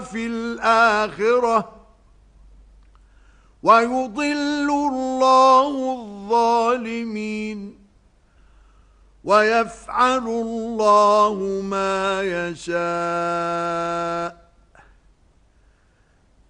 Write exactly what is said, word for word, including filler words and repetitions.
في الآخرة ويضل الله الظالمين ويفعل الله ما يشاء.